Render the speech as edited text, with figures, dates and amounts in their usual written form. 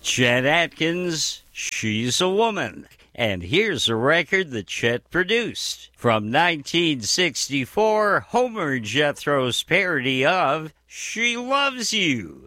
Chet Atkins, She's a Woman. And here's a record that Chet produced. From 1964, Homer Jethro's parody of She Loves You.